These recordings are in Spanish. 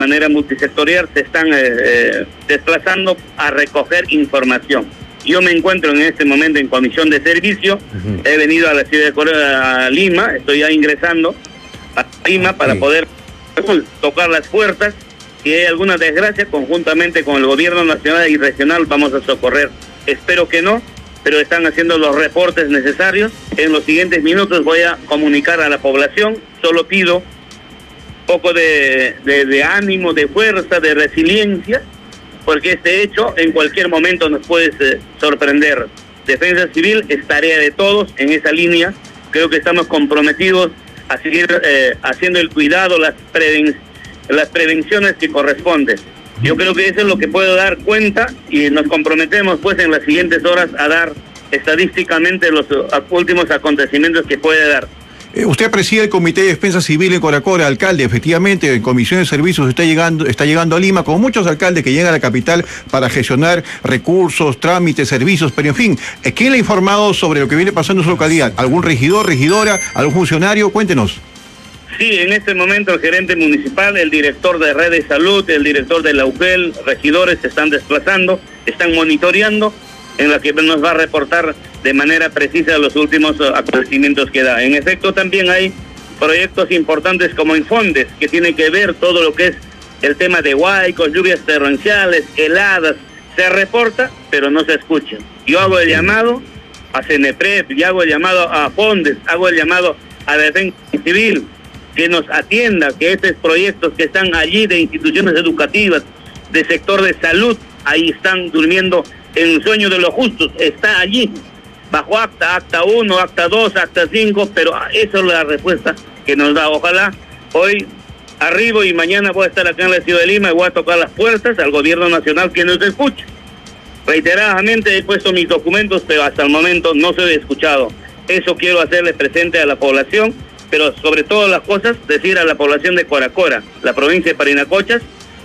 manera multisectorial se están desplazando a recoger información. Yo me encuentro en este momento en comisión de servicio, he venido a la ciudad de Lima, estoy ya ingresando a Lima para poder tocar las puertas. Si hay alguna desgracia, conjuntamente con el gobierno nacional y regional vamos a socorrer. Espero que no, pero están haciendo los reportes necesarios. En los siguientes minutos voy a comunicar a la población. Solo pido un poco de ánimo, de fuerza, de resiliencia, porque este hecho en cualquier momento nos puede sorprender. Defensa Civil es tarea de todos en esa línea. Creo que estamos comprometidos a seguir haciendo el cuidado, las prevenciones que corresponden. Yo creo que eso es lo que puedo dar cuenta y nos comprometemos pues en las siguientes horas a dar estadísticamente los últimos acontecimientos que puede dar. Usted preside el Comité de Defensa Civil en Coracora, alcalde. Efectivamente, en Comisión de Servicios está llegando a Lima, como muchos alcaldes que llegan a la capital para gestionar recursos, trámites, servicios, pero en fin, ¿quién le ha informado sobre lo que viene pasando en su localidad? ¿Algún regidor, regidora, algún funcionario? Cuéntenos. Sí, en este momento el gerente municipal, el director de Red de Salud, el director de la UGEL, regidores se están desplazando, están monitoreando, en la que nos va a reportar de manera precisa los últimos acontecimientos que da. En efecto, también hay proyectos importantes como Infondes, que tienen que ver todo lo que es el tema de huaicos, lluvias torrenciales, heladas. Se reporta, pero no se escucha. Yo hago el llamado a CENEPRED, y hago el llamado a Fondes, hago el llamado a Defensa Civil, que nos atienda, que estos proyectos que están allí de instituciones educativas, de sector de salud, ahí están durmiendo en el sueño de los justos, está allí, bajo acta 1, acta 2, acta 5, pero esa es la respuesta que nos da. Ojalá hoy arribo y mañana voy a estar acá en la ciudad de Lima y voy a tocar las puertas al gobierno nacional que nos escuche. Reiteradamente he puesto mis documentos, pero hasta el momento no se he escuchado. Eso quiero hacerle presente a la población, pero sobre todas las cosas, decir a la población de Coracora, la provincia de Parinacochas,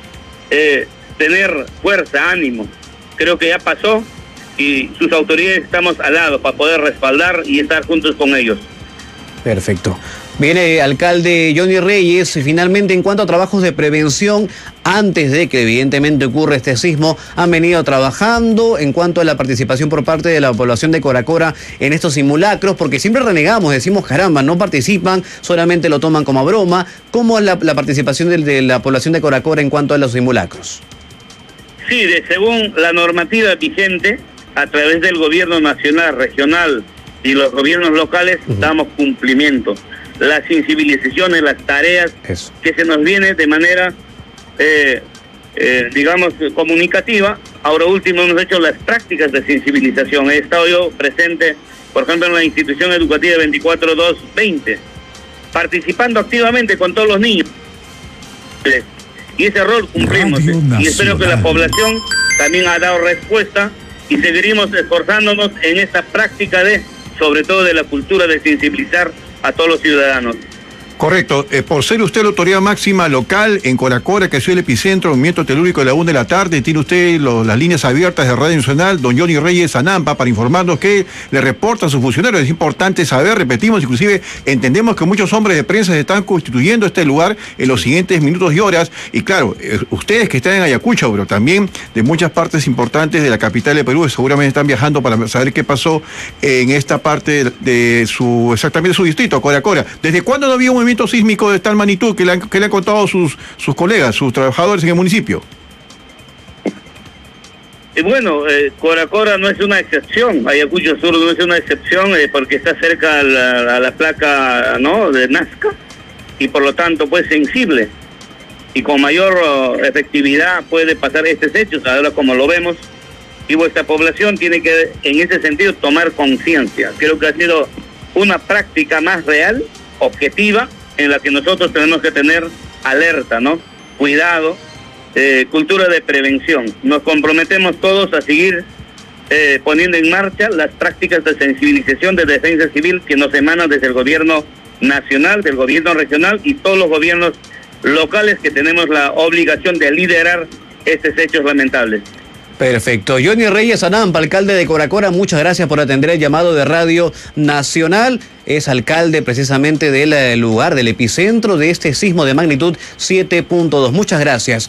tener fuerza, ánimo. Creo que ya pasó y sus autoridades estamos al lado para poder respaldar y estar juntos con ellos. Perfecto. Viene alcalde Johnny Reyes. Finalmente, en cuanto a trabajos de prevención, antes de que evidentemente ocurra este sismo, han venido trabajando en cuanto a la participación por parte de la población de Coracora en estos simulacros, porque siempre renegamos, decimos, caramba, no participan, solamente lo toman como broma. ¿Cómo es la participación de la población de Coracora en cuanto a los simulacros? Sí, según la normativa vigente, a través del gobierno nacional, regional y los gobiernos locales, damos cumplimiento. Las sensibilizaciones, las tareas que se nos viene de manera, digamos, comunicativa. Ahora último hemos hecho las prácticas de sensibilización. He estado yo presente, por ejemplo, en la institución educativa 24220, participando activamente con todos los niños. Y ese rol cumplimos. Y espero que la población también ha dado respuesta y seguiremos esforzándonos en esta práctica sobre todo de la cultura de sensibilizar a todos los ciudadanos. Correcto. Por ser usted la autoridad máxima local en Coracora, que ha sido el epicentro del movimiento telúrico de la 1 de la tarde, tiene usted las líneas abiertas de Radio Nacional, don Johnny Reyes Anampa, para informarnos que le reportan sus funcionarios. Es importante saber, repetimos, inclusive entendemos que muchos hombres de prensa se están constituyendo este lugar en los siguientes minutos y horas. Y claro, ustedes que están en Ayacucho, pero también de muchas partes importantes de la capital de Perú, seguramente están viajando para saber qué pasó en esta parte de exactamente su distrito, Coracora. ¿Desde cuándo no había un movimiento sísmico de tal magnitud que le han contado sus colegas, sus trabajadores en el municipio? Bueno, Coracora no es una excepción, Ayacucho Sur no es una excepción porque está cerca a la placa, ¿no?, de Nazca, y por lo tanto pues sensible y con mayor efectividad puede pasar estos hechos. Ahora, como lo vemos, y vuestra población tiene que en ese sentido tomar conciencia. Creo que ha sido una práctica más real, objetiva, en la que nosotros tenemos que tener alerta, ¿no?, cuidado, cultura de prevención. Nos comprometemos todos a seguir poniendo en marcha las prácticas de sensibilización de defensa civil que nos emanan desde el gobierno nacional, del gobierno regional y todos los gobiernos locales, que tenemos la obligación de liderar estos hechos lamentables. Perfecto. Johnny Reyes Anampa, alcalde de Coracora, muchas gracias por atender el llamado de Radio Nacional. Es alcalde precisamente del lugar, del epicentro de este sismo de magnitud 7.2. Muchas gracias.